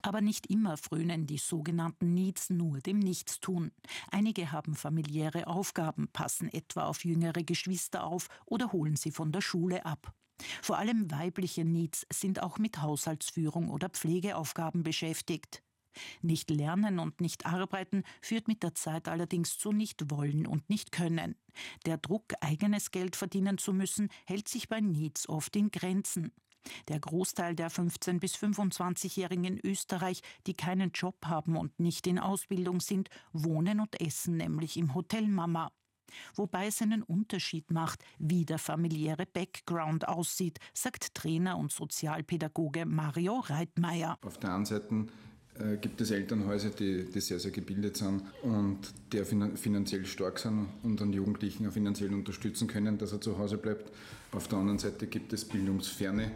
Aber nicht immer frönen die sogenannten Needs nur dem Nichtstun. Einige haben familiäre Aufgaben, passen etwa auf jüngere Geschwister auf oder holen sie von der Schule ab. Vor allem weibliche Needs sind auch mit Haushaltsführung oder Pflegeaufgaben beschäftigt. Nicht lernen und nicht arbeiten führt mit der Zeit allerdings zu nicht wollen und nicht können. Der Druck, eigenes Geld verdienen zu müssen, hält sich bei Needs oft in Grenzen. Der Großteil der 15- bis 25-Jährigen in Österreich, die keinen Job haben und nicht in Ausbildung sind, wohnen und essen nämlich im Hotel Mama. Wobei es einen Unterschied macht, wie der familiäre Background aussieht, sagt Trainer und Sozialpädagoge Mario Reitmeier. Auf der einen Seite gibt es Elternhäuser, die sehr, sehr gebildet sind und die finanziell stark sind und einen Jugendlichen auch finanziell unterstützen können, dass er zu Hause bleibt. Auf der anderen Seite gibt es bildungsferne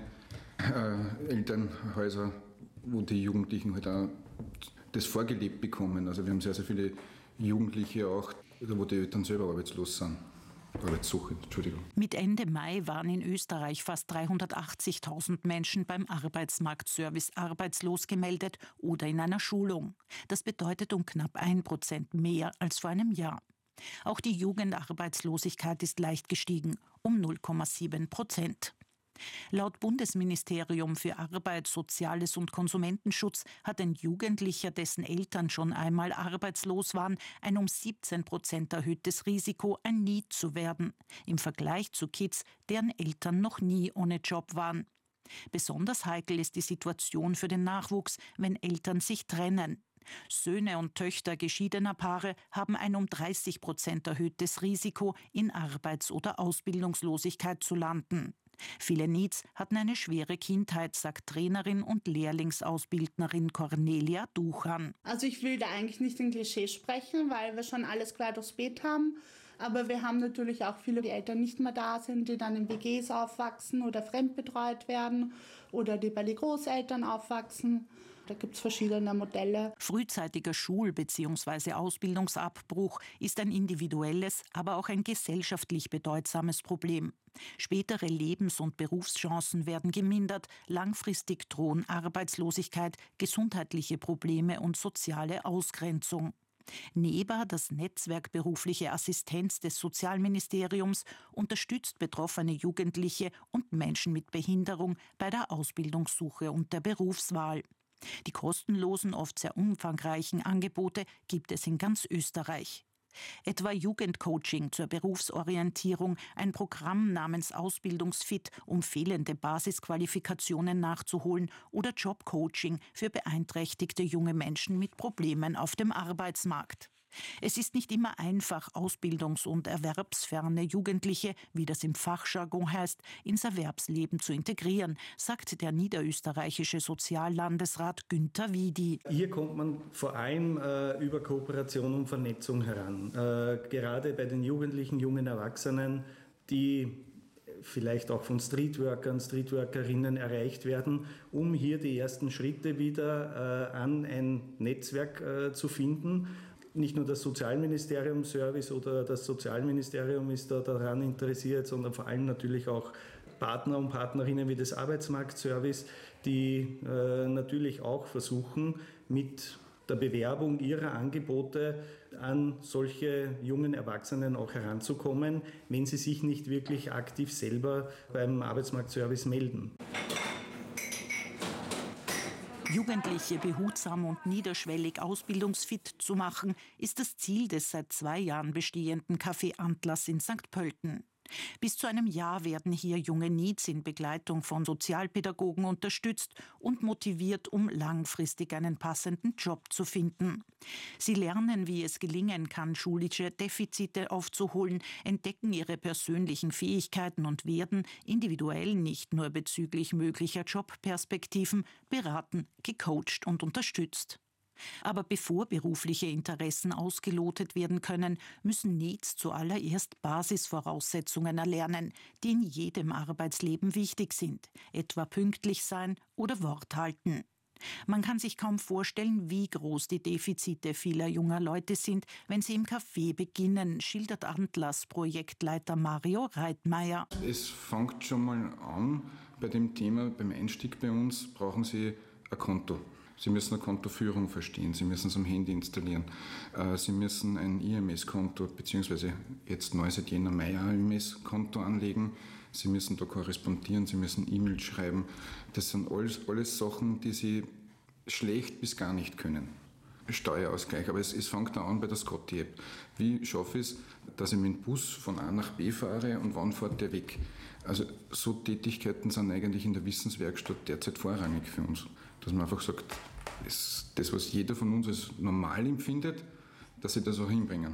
Elternhäuser, wo die Jugendlichen halt auch das vorgelebt bekommen. Also wir haben sehr, sehr viele Jugendliche auch, wo die Eltern selber arbeitslos sind. Arbeitssuche, Entschuldigung. Mit Ende Mai waren in Österreich fast 380.000 Menschen beim Arbeitsmarktservice arbeitslos gemeldet oder in einer Schulung. Das bedeutet um knapp 1% mehr als vor einem Jahr. Auch die Jugendarbeitslosigkeit ist leicht gestiegen, um 0,7%. Laut Bundesministerium für Arbeit, Soziales und Konsumentenschutz hat ein Jugendlicher, dessen Eltern schon einmal arbeitslos waren, ein um 17% erhöhtes Risiko, ein Need zu werden, im Vergleich zu Kids, deren Eltern noch nie ohne Job waren. Besonders heikel ist die Situation für den Nachwuchs, wenn Eltern sich trennen. Söhne und Töchter geschiedener Paare haben ein um 30% erhöhtes Risiko, in Arbeits- oder Ausbildungslosigkeit zu landen. Viele Needs hatten eine schwere Kindheit, sagt Trainerin und Lehrlingsausbildnerin Cornelia Duchan. Also ich will da eigentlich nicht in Klischee sprechen, weil wir schon alles quer durchs Beet haben. Aber wir haben natürlich auch viele, die Eltern nicht mehr da sind, die dann in WGs aufwachsen oder fremdbetreut werden oder die bei den Großeltern aufwachsen. Da gibt es verschiedene Modelle. Frühzeitiger Schul- bzw. Ausbildungsabbruch ist ein individuelles, aber auch ein gesellschaftlich bedeutsames Problem. Spätere Lebens- und Berufschancen werden gemindert, langfristig drohen Arbeitslosigkeit, gesundheitliche Probleme und soziale Ausgrenzung. NEBA, das Netzwerk berufliche Assistenz des Sozialministeriums, unterstützt betroffene Jugendliche und Menschen mit Behinderung bei der Ausbildungssuche und der Berufswahl. Die kostenlosen, oft sehr umfangreichen Angebote gibt es in ganz Österreich. Etwa Jugendcoaching zur Berufsorientierung, ein Programm namens Ausbildungsfit, um fehlende Basisqualifikationen nachzuholen, oder Jobcoaching für beeinträchtigte junge Menschen mit Problemen auf dem Arbeitsmarkt. Es ist nicht immer einfach, ausbildungs- und erwerbsferne Jugendliche, wie das im Fachjargon heißt, ins Erwerbsleben zu integrieren, sagt der niederösterreichische Soziallandesrat Günther Wiedi. Hier kommt man vor allem über Kooperation und Vernetzung heran. Gerade bei den Jugendlichen, jungen Erwachsenen, die vielleicht auch von Streetworkern, Streetworkerinnen erreicht werden, um hier die ersten Schritte wieder an ein Netzwerk zu finden. Nicht nur das Sozialministerium-Service oder das Sozialministerium ist da daran interessiert, sondern vor allem natürlich auch Partner und Partnerinnen wie das Arbeitsmarktservice, die natürlich auch versuchen, mit der Bewerbung ihrer Angebote an solche jungen Erwachsenen auch heranzukommen, wenn sie sich nicht wirklich aktiv selber beim Arbeitsmarktservice melden. Jugendliche behutsam und niederschwellig ausbildungsfit zu machen, ist das Ziel des seit 2 Jahren bestehenden Café Atlas in St. Pölten. Bis zu einem Jahr werden hier junge Needs in Begleitung von Sozialpädagogen unterstützt und motiviert, um langfristig einen passenden Job zu finden. Sie lernen, wie es gelingen kann, schulische Defizite aufzuholen, entdecken ihre persönlichen Fähigkeiten und werden individuell nicht nur bezüglich möglicher Jobperspektiven beraten, gecoacht und unterstützt. Aber bevor berufliche Interessen ausgelotet werden können, müssen Needs zuallererst Basisvoraussetzungen erlernen, die in jedem Arbeitsleben wichtig sind, etwa pünktlich sein oder Wort halten. Man kann sich kaum vorstellen, wie groß die Defizite vieler junger Leute sind, wenn sie im Café beginnen, schildert Atlas Projektleiter Mario Reitmeier. Es fängt schon mal an bei dem Thema, beim Einstieg bei uns brauchen Sie ein Konto. Sie müssen eine Kontoführung verstehen, Sie müssen es am Handy installieren, Sie müssen ein IMS-Konto, beziehungsweise jetzt neu seit Jänner Mai ein IMS-Konto anlegen, Sie müssen da korrespondieren, Sie müssen E-Mails schreiben. Das sind alles Sachen, die Sie schlecht bis gar nicht können. Steuerausgleich, aber es fängt da an bei der Scotty-App. Wie schaffe ich es, dass ich mit dem Bus von A nach B fahre und wann fährt der weg? Also so Tätigkeiten sind eigentlich in der Wissenswerkstatt derzeit vorrangig für uns. Dass man einfach sagt, das was jeder von uns als normal empfindet, dass sie das auch hinbringen.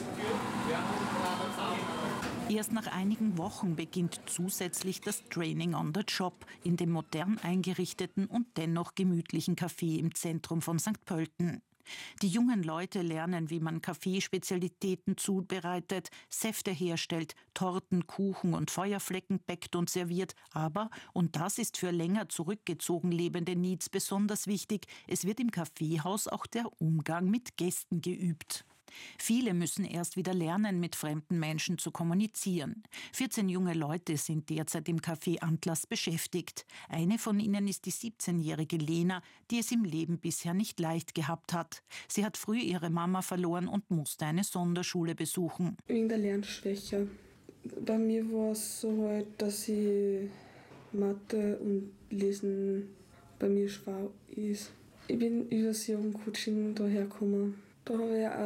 Erst nach einigen Wochen beginnt zusätzlich das Training on the Job in dem modern eingerichteten und dennoch gemütlichen Café im Zentrum von St. Pölten. Die jungen Leute lernen, wie man Kaffeespezialitäten zubereitet, Säfte herstellt, Torten, Kuchen und Feuerflecken bäckt und serviert. Aber, und das ist für länger zurückgezogen lebende Needs besonders wichtig, es wird im Kaffeehaus auch der Umgang mit Gästen geübt. Viele müssen erst wieder lernen, mit fremden Menschen zu kommunizieren. 14 junge Leute sind derzeit im Café Antlass beschäftigt. Eine von ihnen ist die 17-jährige Lena, die es im Leben bisher nicht leicht gehabt hat. Sie hat früh ihre Mama verloren und musste eine Sonderschule besuchen. Wegen der Lernschwäche. Bei mir war es so halt, dass ich Mathe und Lesen bei mir schwer ist. Ich bin über das Jugendcoaching daher gekommen. Da habe ich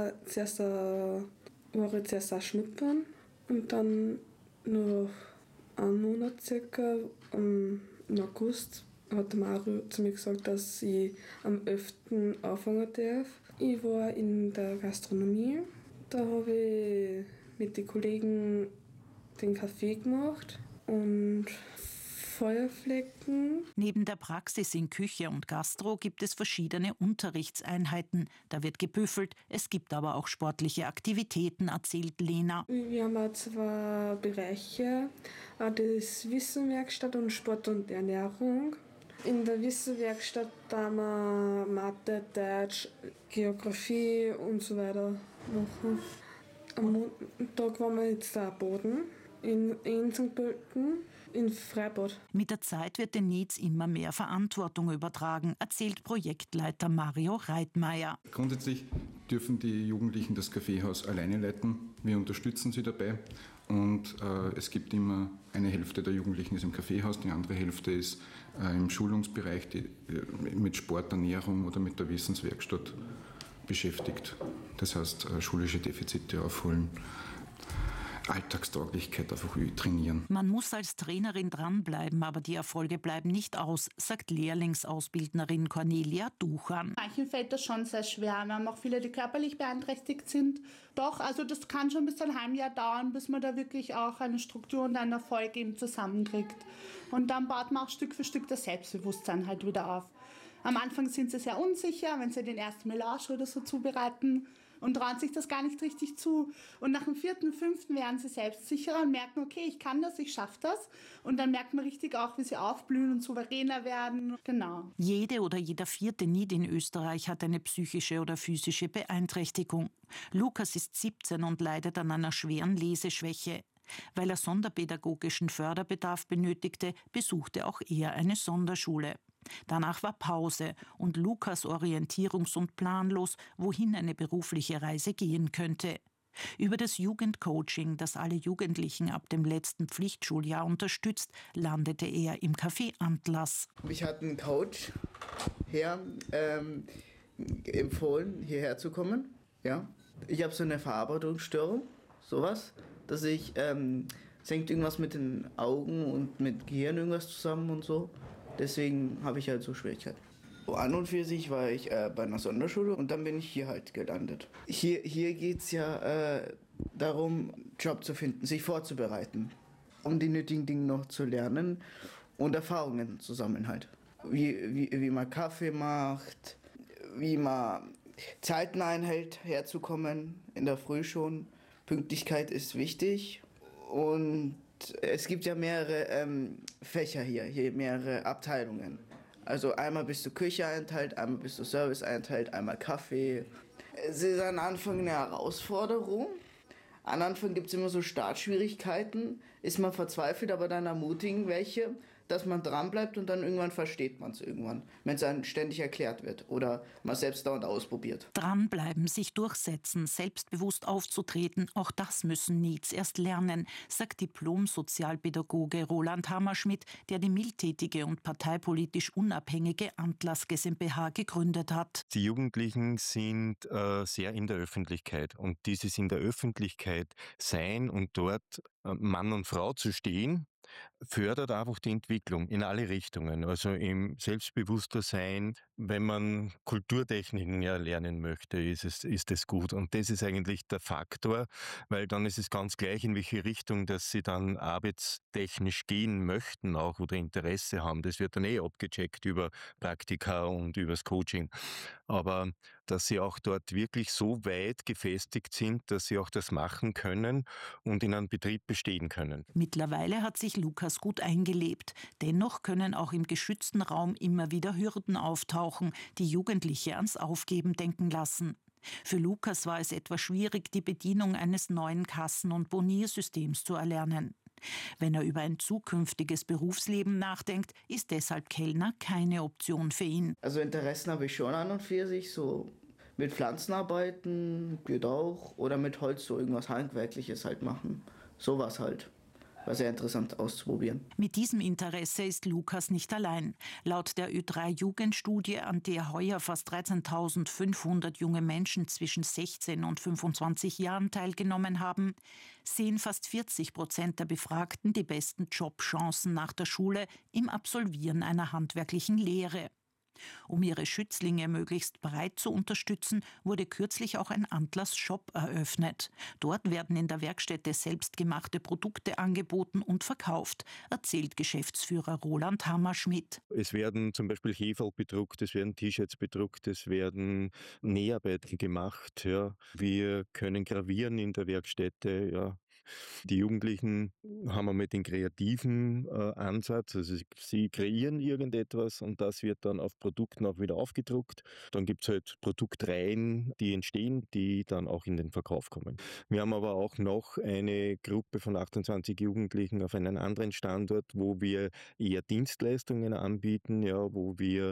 war ich zuerst auch schnuppern und dann nach einem Monat circa, im August, hat Mario zu mir gesagt, dass ich am 11. anfangen darf. Ich war in der Gastronomie. Da habe ich mit den Kollegen den Kaffee gemacht und Feuerflecken. Neben der Praxis in Küche und Gastro gibt es verschiedene Unterrichtseinheiten. Da wird gebüffelt, es gibt aber auch sportliche Aktivitäten, erzählt Lena. Wir haben auch zwei Bereiche, das Wissenwerkstatt und Sport und Ernährung. In der Wissenwerkstatt haben wir Mathe, Deutsch, Geografie und so weiter machen. Am Montag waren wir jetzt da am Boden in St. Pölten. In Freibad. Mit der Zeit wird den Needs immer mehr Verantwortung übertragen, erzählt Projektleiter Mario Reitmeier. Grundsätzlich dürfen die Jugendlichen das Kaffeehaus alleine leiten. Wir unterstützen sie dabei und es gibt immer eine Hälfte der Jugendlichen ist im Kaffeehaus, die andere Hälfte ist im Schulungsbereich, die mit Sport, Ernährung oder mit der Wissenswerkstatt beschäftigt. Das heißt, schulische Defizite aufholen. Alltagstauglichkeit einfach trainieren. Man muss als Trainerin dranbleiben, aber die Erfolge bleiben nicht aus, sagt Lehrlingsausbildnerin Cornelia Duchan. Manchen fällt das schon sehr schwer. Wir haben auch viele, die körperlich beeinträchtigt sind. Doch, also das kann schon bis zu einem halben Jahr dauern, bis man da wirklich auch eine Struktur und einen Erfolg eben zusammenkriegt. Und dann baut man auch Stück für Stück das Selbstbewusstsein halt wieder auf. Am Anfang sind sie sehr unsicher, wenn sie den ersten Melange oder so zubereiten. Und trauen sich das gar nicht richtig zu. Und nach dem 4., 5. werden sie selbstsicherer und merken, okay, ich kann das, ich schaffe das. Und dann merkt man richtig auch, wie sie aufblühen und souveräner werden. Genau. Jede oder jeder 4. Need in Österreich hat eine psychische oder physische Beeinträchtigung. Lukas ist 17 und leidet an einer schweren Leseschwäche. Weil er sonderpädagogischen Förderbedarf benötigte, besuchte auch er eine Sonderschule. Danach war Pause und Lukas orientierungs- und planlos, wohin eine berufliche Reise gehen könnte. Über das Jugendcoaching, das alle Jugendlichen ab dem letzten Pflichtschuljahr unterstützt, landete er im Café Antlass. Ich hatte einen Coach empfohlen, hierher zu kommen. Ja. Ich habe so eine Verarbeitungsstörung, sowas, dass ich, es hängt irgendwas mit den Augen und mit Gehirn irgendwas zusammen und so. Deswegen habe ich halt so Schwierigkeiten. An und für sich war ich bei einer Sonderschule und dann bin ich hier halt gelandet. Hier geht es ja darum, Job zu finden, sich vorzubereiten, um die nötigen Dinge noch zu lernen und Erfahrungen zu sammeln halt. Wie man Kaffee macht, wie man Zeiten einhält, herzukommen, in der Früh schon. Pünktlichkeit ist wichtig und es gibt ja mehrere Fächer hier mehrere Abteilungen. Also einmal bist du Küche einteilt, einmal bist du Service einteilt, einmal Kaffee. Es ist am Anfang eine Herausforderung. Am Anfang gibt es immer so Startschwierigkeiten, ist man verzweifelt, aber dann ermutigen welche, dass man dranbleibt und dann irgendwann versteht man es irgendwann, wenn es einem ständig erklärt wird oder man selbst dauernd ausprobiert. Dranbleiben, sich durchsetzen, selbstbewusst aufzutreten, auch das müssen Neets erst lernen, sagt Diplom-Sozialpädagoge Roland Hammerschmidt, der die mildtätige und parteipolitisch unabhängige Antlass GmbH gegründet hat. Die Jugendlichen sind sehr in der Öffentlichkeit und dieses in der Öffentlichkeit sein und dort Mann und Frau zu stehen, fördert einfach die Entwicklung in alle Richtungen. Also im selbstbewusster Sein, wenn man Kulturtechniken lernen möchte, ist es gut. Und das ist eigentlich der Faktor, weil dann ist es ganz gleich, in welche Richtung, dass sie dann arbeitstechnisch gehen möchten auch oder Interesse haben. Das wird dann abgecheckt über Praktika und übers Coaching. Aber dass sie auch dort wirklich so weit gefestigt sind, dass sie auch das machen können und in einem Betrieb bestehen können. Mittlerweile hat sich Lukas gut eingelebt. Dennoch können auch im geschützten Raum immer wieder Hürden auftauchen, die Jugendliche ans Aufgeben denken lassen. Für Lukas war es etwa schwierig, die Bedienung eines neuen Kassen- und Boniersystems zu erlernen. Wenn er über ein zukünftiges Berufsleben nachdenkt, ist deshalb Kellner keine Option für ihn. Also Interessen habe ich schon an und für sich, so mit Pflanzen arbeiten geht auch oder mit Holz so irgendwas Handwerkliches halt machen. Sowas halt. War sehr interessant auszuprobieren. Mit diesem Interesse ist Lukas nicht allein. Laut der Ö3-Jugendstudie, an der heuer fast 13.500 junge Menschen zwischen 16 und 25 Jahren teilgenommen haben, sehen fast 40% der Befragten die besten Jobchancen nach der Schule im Absolvieren einer handwerklichen Lehre. Um ihre Schützlinge möglichst breit zu unterstützen, wurde kürzlich auch ein Antlass-Shop eröffnet. Dort werden in der Werkstätte selbstgemachte Produkte angeboten und verkauft, erzählt Geschäftsführer Roland Hammerschmidt. Es werden zum Beispiel Heferl bedruckt, es werden T-Shirts bedruckt, es werden Näharbeiten gemacht. Ja. Wir können gravieren in der Werkstätte. Ja. Die Jugendlichen haben einmal den kreativen Ansatz, also sie kreieren irgendetwas und das wird dann auf Produkten auch wieder aufgedruckt. Dann gibt es halt Produktreihen, die entstehen, die dann auch in den Verkauf kommen. Wir haben aber auch noch eine Gruppe von 28 Jugendlichen auf einem anderen Standort, wo wir eher Dienstleistungen anbieten, ja, wo wir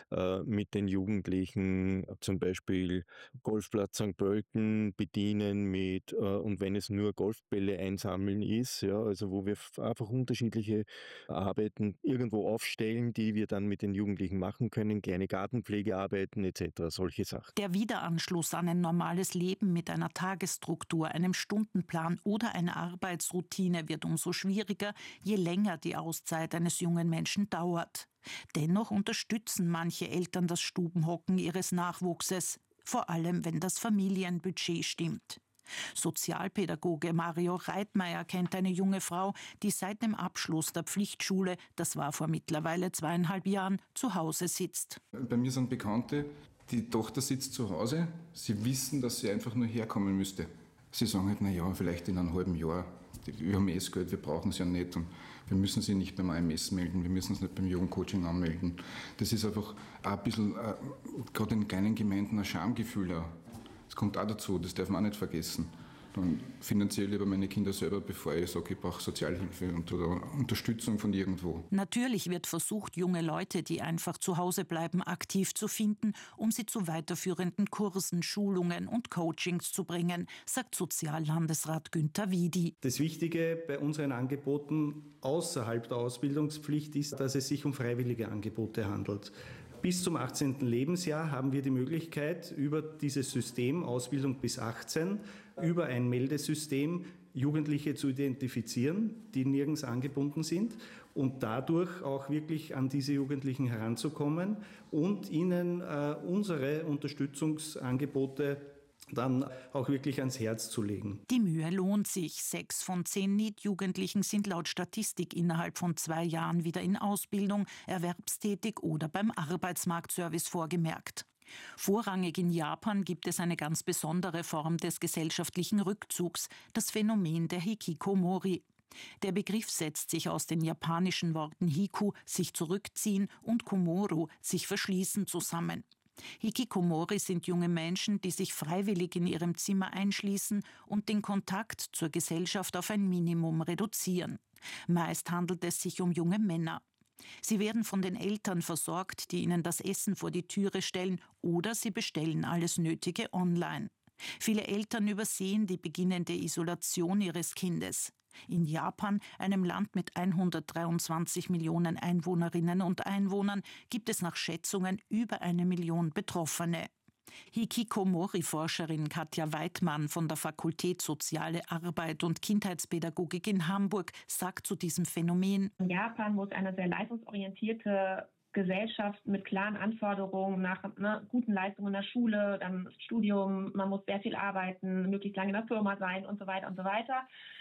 mit den Jugendlichen zum Beispiel Golfplatz St. Pölten bedienen und wenn es nur Golfbälle einsammeln ist, ja, also wo wir einfach unterschiedliche Arbeiten irgendwo aufstellen, die wir dann mit den Jugendlichen machen können, kleine Gartenpflegearbeiten etc., solche Sachen. Der Wiederanschluss an ein normales Leben mit einer Tagesstruktur, einem Stundenplan oder einer Arbeitsroutine wird umso schwieriger, je länger die Auszeit eines jungen Menschen dauert. Dennoch unterstützen manche Eltern das Stubenhocken ihres Nachwuchses, vor allem wenn das Familienbudget stimmt. Sozialpädagoge Mario Reitmeier kennt eine junge Frau, die seit dem Abschluss der Pflichtschule, das war vor mittlerweile 2,5 Jahren, zu Hause sitzt. Bei mir sind Bekannte, die Tochter sitzt zu Hause, sie wissen, dass sie einfach nur herkommen müsste. Sie sagen halt, naja, vielleicht in einem halben Jahr, wir haben das Geld, wir brauchen es ja nicht und wir müssen sie nicht beim AMS melden, wir müssen es nicht beim Jugendcoaching anmelden. Das ist einfach auch ein bisschen, gerade in kleinen Gemeinden, ein Schamgefühl auch. Das kommt auch dazu, das darf man auch nicht vergessen. Dann finanziere ich lieber meine Kinder selber, bevor ich sage, ich brauche Sozialhilfe oder Unterstützung von irgendwo. Natürlich wird versucht, junge Leute, die einfach zu Hause bleiben, aktiv zu finden, um sie zu weiterführenden Kursen, Schulungen und Coachings zu bringen, sagt Soziallandesrat Günther Wiedi. Das Wichtige bei unseren Angeboten außerhalb der Ausbildungspflicht ist, dass es sich um freiwillige Angebote handelt. Bis zum 18. Lebensjahr haben wir die Möglichkeit, über dieses System Ausbildung bis 18, über ein Meldesystem Jugendliche zu identifizieren, die nirgends angebunden sind und dadurch auch wirklich an diese Jugendlichen heranzukommen und ihnen unsere Unterstützungsangebote dann auch wirklich ans Herz zu legen. Die Mühe lohnt sich. 6 von 10 NEET-Jugendlichen sind laut Statistik innerhalb von 2 Jahren wieder in Ausbildung, erwerbstätig oder beim Arbeitsmarktservice vorgemerkt. Vorrangig in Japan gibt es eine ganz besondere Form des gesellschaftlichen Rückzugs, das Phänomen der Hikikomori. Der Begriff setzt sich aus den japanischen Worten Hiku, sich zurückziehen, und Komoro, sich verschließen, zusammen. Hikikomori sind junge Menschen, die sich freiwillig in ihrem Zimmer einschließen und den Kontakt zur Gesellschaft auf ein Minimum reduzieren. Meist handelt es sich um junge Männer. Sie werden von den Eltern versorgt, die ihnen das Essen vor die Türe stellen, oder sie bestellen alles Nötige online. Viele Eltern übersehen die beginnende Isolation ihres Kindes. In Japan, einem Land mit 123 Millionen Einwohnerinnen und Einwohnern, gibt es nach Schätzungen über 1 Million Betroffene. Hikikomori-Forscherin Katja Weidmann von der Fakultät Soziale Arbeit und Kindheitspädagogik in Hamburg sagt zu diesem Phänomen: In Japan, wo es eine sehr leistungsorientierte Gesellschaft mit klaren Anforderungen nach guten Leistungen in der Schule, dann Studium, man muss sehr viel arbeiten, möglichst lange in der Firma sein und so weiter und so weiter.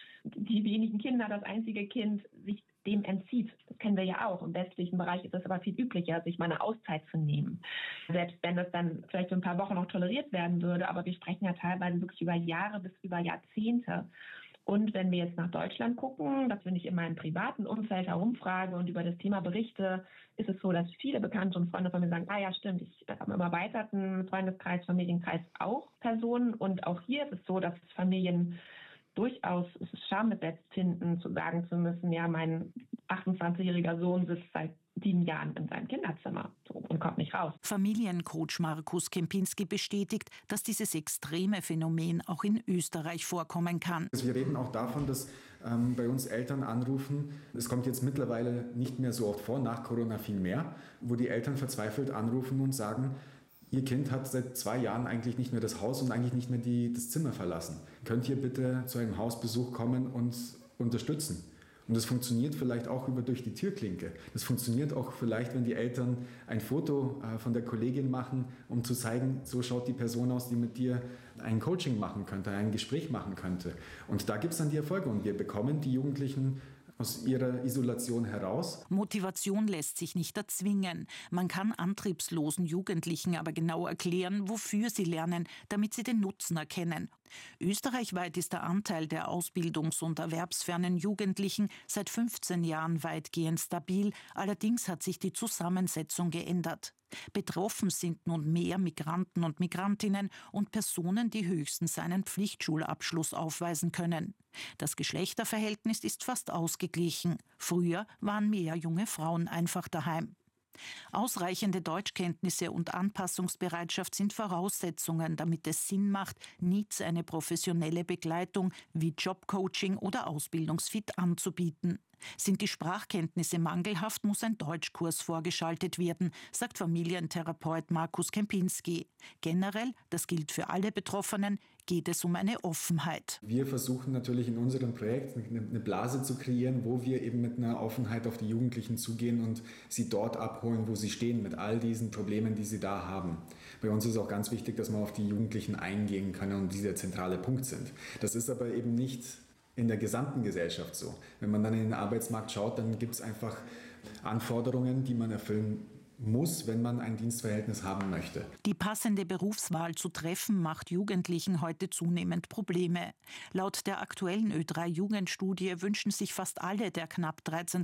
Die wenigen Kinder, das einzige Kind, sich dem entzieht. Das kennen wir ja auch. Im westlichen Bereich ist es aber viel üblicher, sich mal eine Auszeit zu nehmen. Selbst wenn das dann vielleicht für ein paar Wochen noch toleriert werden würde, aber wir sprechen ja teilweise wirklich über Jahre bis über Jahrzehnte. Und wenn wir jetzt nach Deutschland gucken, dass wenn ich in meinem privaten Umfeld herumfrage und über das Thema berichte, ist es so, dass viele Bekannte und Freunde von mir sagen, ja stimmt, ich habe im erweiterten Freundeskreis, Familienkreis auch Personen. Und auch hier ist es so, dass Familien durchaus schambesetzt finden, zu sagen zu müssen, ja, mein 28-jähriger Sohn sitzt seit 7 Jahren in seinem Kinderzimmer und kommt nicht raus. Familiencoach Markus Kempinski bestätigt, dass dieses extreme Phänomen auch in Österreich vorkommen kann. Wir reden auch davon, dass bei uns Eltern anrufen, es kommt jetzt mittlerweile nicht mehr so oft vor, nach Corona viel mehr, wo die Eltern verzweifelt anrufen und sagen, Ihr Kind hat seit 2 Jahren eigentlich nicht mehr das Haus und eigentlich nicht mehr das Zimmer verlassen. Könnt ihr bitte zu einem Hausbesuch kommen und unterstützen? Und das funktioniert vielleicht auch durch die Türklinke. Das funktioniert auch vielleicht, wenn die Eltern ein Foto von der Kollegin machen, um zu zeigen, so schaut die Person aus, die mit dir ein Coaching machen könnte, ein Gespräch machen könnte. Und da gibt es dann die Erfolge und wir bekommen die Jugendlichen aus ihrer Isolation heraus. Motivation lässt sich nicht erzwingen. Man kann antriebslosen Jugendlichen aber genau erklären, wofür sie lernen, damit sie den Nutzen erkennen. Österreichweit ist der Anteil der ausbildungs- und erwerbsfernen Jugendlichen seit 15 Jahren weitgehend stabil. Allerdings hat sich die Zusammensetzung geändert. Betroffen sind nun mehr Migranten und Migrantinnen und Personen, die höchstens einen Pflichtschulabschluss aufweisen können. Das Geschlechterverhältnis ist fast ausgeglichen. Früher waren mehr junge Frauen einfach daheim. Ausreichende Deutschkenntnisse und Anpassungsbereitschaft sind Voraussetzungen, damit es Sinn macht, NEETs eine professionelle Begleitung wie Jobcoaching oder Ausbildungsfit anzubieten. Sind die Sprachkenntnisse mangelhaft, muss ein Deutschkurs vorgeschaltet werden, sagt Familientherapeut Markus Kempinski. Generell, das gilt für alle Betroffenen, geht es um eine Offenheit. Wir versuchen natürlich in unserem Projekt eine Blase zu kreieren, wo wir eben mit einer Offenheit auf die Jugendlichen zugehen und sie dort abholen, wo sie stehen, mit all diesen Problemen, die sie da haben. Bei uns ist auch ganz wichtig, dass wir auf die Jugendlichen eingehen können und die der zentrale Punkt sind. Das ist aber eben nicht in der gesamten Gesellschaft so. Wenn man dann in den Arbeitsmarkt schaut, dann gibt es einfach Anforderungen, die man erfüllen muss, wenn man ein Dienstverhältnis haben möchte. Die passende Berufswahl zu treffen, macht Jugendlichen heute zunehmend Probleme. Laut der aktuellen Ö3-Jugendstudie wünschen sich fast alle der knapp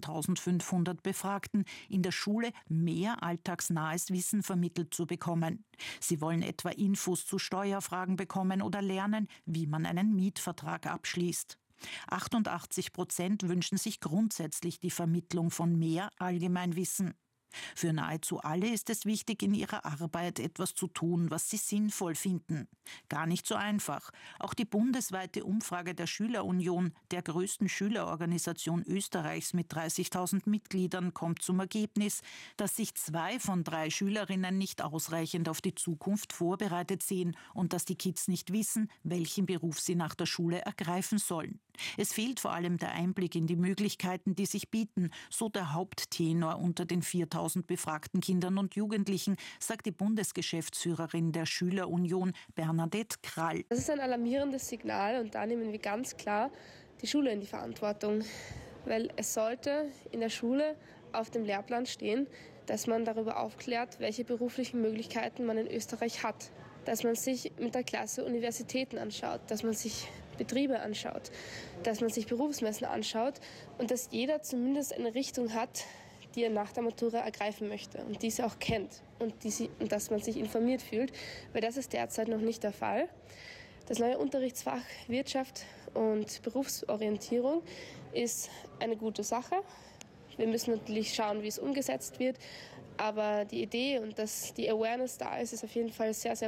13.500 Befragten in der Schule mehr alltagsnahes Wissen vermittelt zu bekommen. Sie wollen etwa Infos zu Steuerfragen bekommen oder lernen, wie man einen Mietvertrag abschließt. 88% wünschen sich grundsätzlich die Vermittlung von mehr Allgemeinwissen. Für nahezu alle ist es wichtig, in ihrer Arbeit etwas zu tun, was sie sinnvoll finden. Gar nicht so einfach. Auch die bundesweite Umfrage der Schülerunion, der größten Schülerorganisation Österreichs mit 30.000 Mitgliedern, kommt zum Ergebnis, dass sich 2 von 3 Schülerinnen nicht ausreichend auf die Zukunft vorbereitet sehen und dass die Kids nicht wissen, welchen Beruf sie nach der Schule ergreifen sollen. Es fehlt vor allem der Einblick in die Möglichkeiten, die sich bieten, so der Haupttenor unter den 4.000 befragten Kindern und Jugendlichen, sagt die Bundesgeschäftsführerin der Schülerunion Bernadette Krall. Das ist ein alarmierendes Signal und da nehmen wir ganz klar die Schule in die Verantwortung, weil es sollte in der Schule auf dem Lehrplan stehen, dass man darüber aufklärt, welche beruflichen Möglichkeiten man in Österreich hat, dass man sich mit der Klasse Universitäten anschaut, dass man sich Betriebe anschaut, dass man sich Berufsmessen anschaut und dass jeder zumindest eine Richtung hat, die er nach der Matura ergreifen möchte und diese auch kennt und dass man sich informiert fühlt, weil das ist derzeit noch nicht der Fall. Das neue Unterrichtsfach Wirtschaft und Berufsorientierung ist eine gute Sache, Wir müssen natürlich schauen, wie es umgesetzt wird. Aber die Idee und dass die Awareness da ist auf jeden Fall sehr, sehr